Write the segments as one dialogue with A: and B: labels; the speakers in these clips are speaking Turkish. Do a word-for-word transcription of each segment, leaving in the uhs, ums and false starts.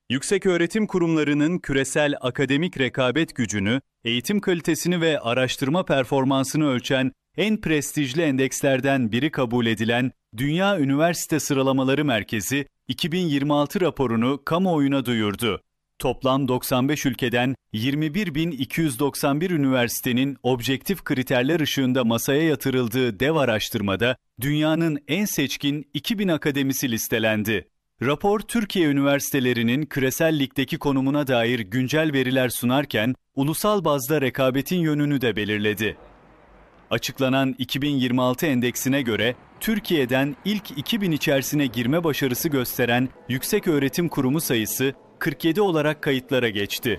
A: Yükseköğretim kurumlarının küresel akademik rekabet gücünü, eğitim kalitesini ve araştırma performansını ölçen en prestijli endekslerden biri kabul edilen Dünya Üniversite Sıralamaları Merkezi, iki bin yirmi altı raporunu kamuoyuna duyurdu. Toplam doksan beş ülkeden yirmi bir bin iki yüz doksan bir üniversitenin objektif kriterler ışığında masaya yatırıldığı dev araştırmada dünyanın en seçkin iki bin akademisi listelendi. Rapor, Türkiye üniversitelerinin küresel ligdeki konumuna dair güncel veriler sunarken, ulusal bazda rekabetin yönünü de belirledi. Açıklanan iki bin yirmi altı endeksine göre, Türkiye'den ilk iki bin içerisine girme başarısı gösteren yükseköğretim kurumu sayısı kırk yedi olarak kayıtlara geçti.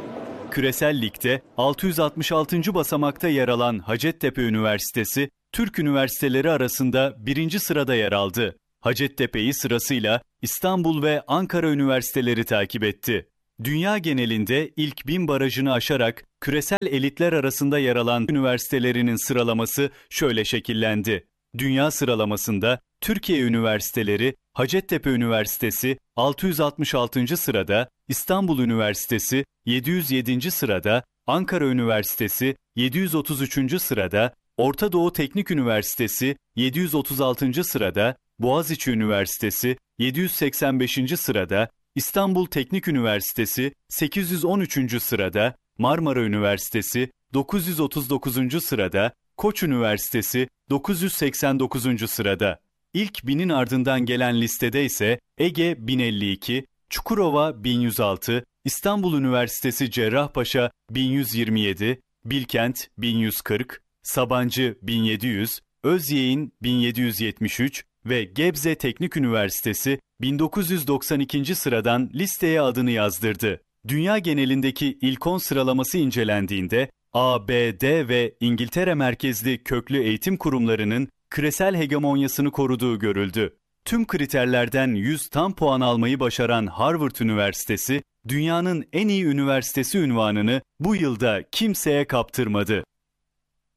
A: Küresel ligde altı yüz altmış altıncı basamakta yer alan Hacettepe Üniversitesi, Türk üniversiteleri arasında birinci sırada yer aldı. Hacettepe'yi sırasıyla İstanbul ve Ankara üniversiteleri takip etti. Dünya genelinde ilk bin barajını aşarak küresel elitler arasında yer alan üniversitelerinin sıralaması şöyle şekillendi. Dünya sıralamasında Türkiye üniversiteleri, Hacettepe Üniversitesi altı yüz altmış altıncı sırada, İstanbul Üniversitesi yedi yüz yedinci sırada, Ankara Üniversitesi yedi yüz otuz üçüncü sırada, Orta Doğu Teknik Üniversitesi yedi yüz otuz altıncı sırada, Boğaziçi Üniversitesi yedi yüz seksen beşinci sırada, İstanbul Teknik Üniversitesi sekiz yüz on üçüncü sırada, Marmara Üniversitesi dokuz yüz otuz dokuzuncu sırada, Koç Üniversitesi dokuz yüz seksen dokuzuncu sırada. İlk binin ardından gelen listede ise Ege bin elli iki, Çukurova bin yüz altı, İstanbul Üniversitesi Cerrahpaşa bin yüz yirmi yedi, Bilkent bin yüz kırk, Sabancı bin yedi yüz, Özyeğin bin yedi yüz yetmiş üç ve Gebze Teknik Üniversitesi bin dokuz yüz doksan ikinci sıradan listeye adını yazdırdı. Dünya genelindeki ilk on sıralaması incelendiğinde A B D ve İngiltere merkezli köklü eğitim kurumlarının küresel hegemonyasını koruduğu görüldü. Tüm kriterlerden yüz tam puan almayı başaran Harvard Üniversitesi, dünyanın en iyi üniversitesi unvanını bu yılda kimseye kaptırmadı.